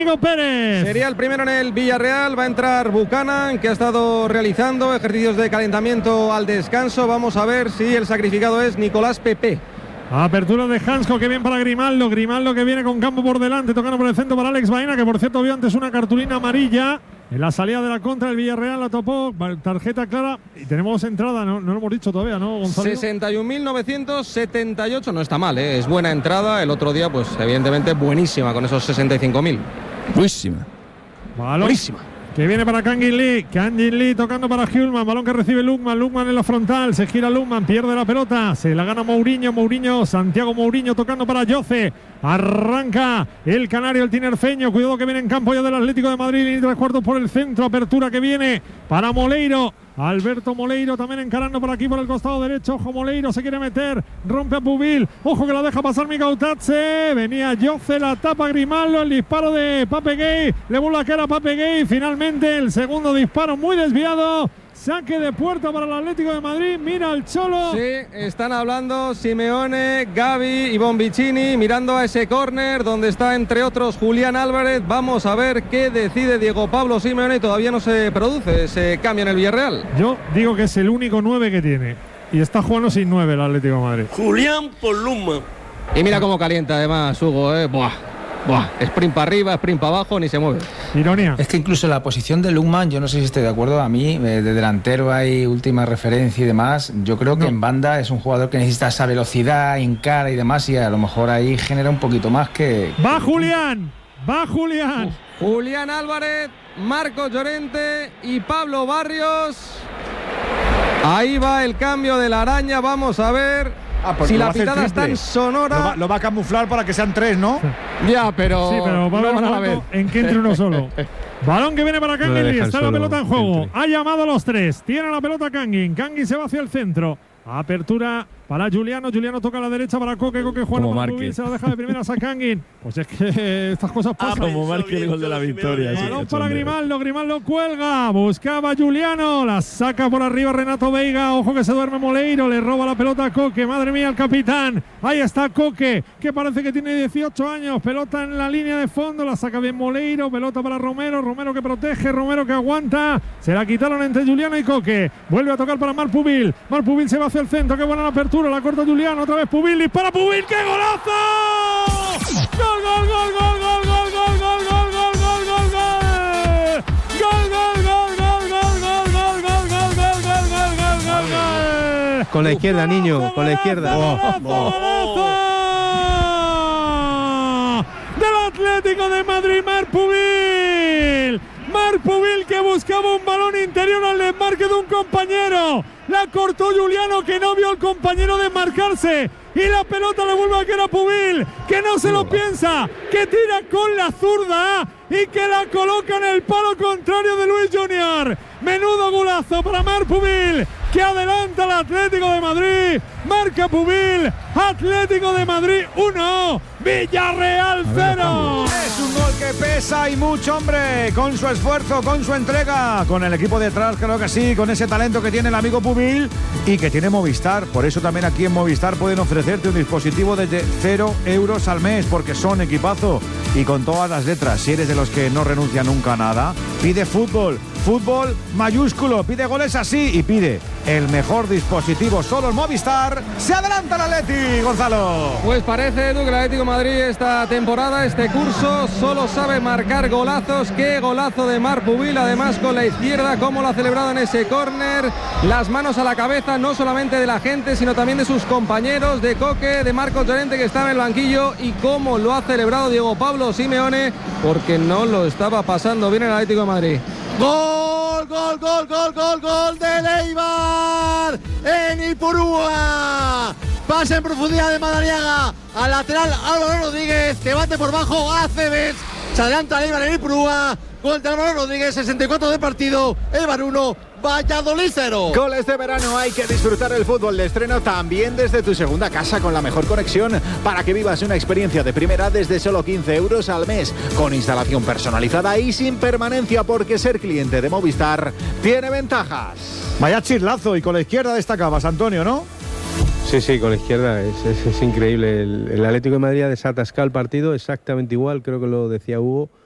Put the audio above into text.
Pérez. Sería el primero en el Villarreal. Va a entrar Buchanan, que ha estado realizando ejercicios de calentamiento al descanso. Vamos a ver si el sacrificado es Nicolás Pepe. Apertura de Hansko, que bien para Grimaldo. Grimaldo que viene con campo por delante, tocando por el centro para Alex Baena, que por cierto vio antes una cartulina amarilla en la salida de la contra del Villarreal. La topó, tarjeta clara. Y tenemos entrada, no lo hemos dicho todavía, ¿no, Gonzalo? 61.978, no está mal, ¿eh? Es buena entrada. El otro día, pues evidentemente buenísima con esos 65.000. Buenísima. Buenísima. Que viene para Kangin Lee. Kangin Lee tocando para Hjulman. Balón que recibe Lukman. Lukman en la frontal. Se gira Lukman. Pierde la pelota. Se la gana Mourinho. Santiago Mourinho tocando para Yoce. Arranca el canario, el tinerfeño. Cuidado que viene en campo ya del Atlético de Madrid. Y 3/4 por el centro. Apertura que viene para Moleiro. Alberto Moleiro también encarando por aquí por el costado derecho. Ojo, Moleiro se quiere meter. Rompe a Pubil. Ojo que la deja pasar Mikautadze. Venía Yoce, la tapa Grimaldo. El disparo de Pape Gay. Le vuelve a caer a Pape Gay. Finalmente el segundo disparo muy desviado. Saque de puerta para el Atlético de Madrid. Mira al Cholo. Sí, están hablando Simeone, Gavi y Bonvicini mirando a ese córner donde está entre otros Julián Álvarez. Vamos a ver qué decide Diego Pablo Simeone. Todavía no se produce ese cambio en el Villarreal. Yo digo que es el único 9 que tiene. Y está jugando sin 9 el Atlético de Madrid. Julián Poluma. Y mira cómo calienta además Hugo, Buah. Sprint para arriba, sprint para abajo, ni se mueve. Ironía. Es que incluso la posición de Lukman, yo no sé si estoy de acuerdo, a mí, de delantero hay última referencia y demás. Yo creo que en banda es un jugador que necesita esa velocidad, encara y demás, y a lo mejor ahí genera un poquito más que... ¡Va Julián! ¡Va Julián! Julián Álvarez, Marcos Llorente y Pablo Barrios. Ahí va el cambio de la araña, vamos a ver... si la pitada es tan sonora... Lo va a camuflar para que sean 3, ¿no? Ya, pero... Sí, pero va a haber un momento en que entre uno solo. Balón que viene para Kangin Lee. Está la pelota en juego. Ha llamado a los 3. Tiene la pelota Kangin. Kangin se va hacia el centro. Apertura para Juliano. Juliano toca a la derecha para Coque. Coque juega para Pubil. Se la deja de primeras a Kangin. Pues es que estas cosas pasan. Como marque el gol de la victoria. Balón para Grimaldo. Grimaldo cuelga. Buscaba a Juliano. La saca por arriba Renato Veiga. Ojo que se duerme Moleiro. Le roba la pelota a Coque. Madre mía, el capitán. Ahí está Coque, que parece que tiene 18 años. Pelota en la línea de fondo. La saca bien Moleiro. Pelota para Romero. Romero que protege. Romero que aguanta. Se la quitaron entre Juliano y Coque. Vuelve a tocar para Marc Pubil. Marc Pubil se va hacia el centro. Qué buena la apertura. La corta Juliano. Otra vez Pubil. Dispara Pubil. ¡Qué golazo! ¡Gol, gol, gol, gol, gol, gol, gol, gol, gol, gol, gol, gol, gol! ¡Gol, gol, gol, gol, gol, gol, gol, gol, gol, gol, gol, gol, gol, gol! Con la izquierda, niño, con la izquierda. ¡Golazo! Del Atlético de Madrid, Marc Pubil. Marc Pubil que buscaba un balón interior al desmarque de un compañero. La cortó Juliano, que no vio al compañero desmarcarse. Y la pelota le vuelve a caer a Pubil, que no se lo piensa, que tira con la zurda y que la coloca en el palo contrario de Luis Junior. Menudo golazo para Marc Pubil, que adelanta al Atlético de Madrid. Marca Pubil, Atlético de Madrid 1, Villarreal 0. Es un gol que pesa y mucho, hombre, con su esfuerzo, con su entrega, con el equipo detrás, creo que sí, con ese talento que tiene el amigo Pubil y que tiene Movistar. Por eso también aquí en Movistar pueden ofrecerte un dispositivo desde 0 euros al mes, porque son equipazo y con todas las letras. Si eres de los que no renuncia nunca a nada, pide fútbol. Fútbol mayúsculo, pide goles así y pide el mejor dispositivo solo en Movistar. Se adelanta el Atleti, Gonzalo. Pues parece, Edu, que el Atlético de Madrid esta temporada, este curso, solo sabe marcar golazos. Qué golazo de Marc Pubil, además con la izquierda, cómo lo ha celebrado en ese córner. Las manos a la cabeza, no solamente de la gente, sino también de sus compañeros, de Coque, de Marcos Llorente, que está en el banquillo, y cómo lo ha celebrado Diego Pablo Simeone, porque no lo estaba pasando bien el Atlético de Madrid. Gol, gol, gol, gol, gol, gol de Eibar en Ipurúa. Pase en profundidad de Madariaga al lateral Álvaro Rodríguez, que bate por bajo a Cebes. Se adelanta Eibar en Ipurúa. Gol de Álvaro Rodríguez, 64 de partido. Eibar 1, Valladolid 0. Con este verano hay que disfrutar el fútbol de estreno también desde tu segunda casa, con la mejor conexión para que vivas una experiencia de primera desde solo 15 euros al mes, con instalación personalizada y sin permanencia, porque ser cliente de Movistar tiene ventajas. Vaya chirlazo, y con la izquierda destacabas, Antonio, ¿no? Sí, con la izquierda es increíble. El Atlético de Madrid ha desatascado el partido exactamente igual, creo que lo decía Hugo.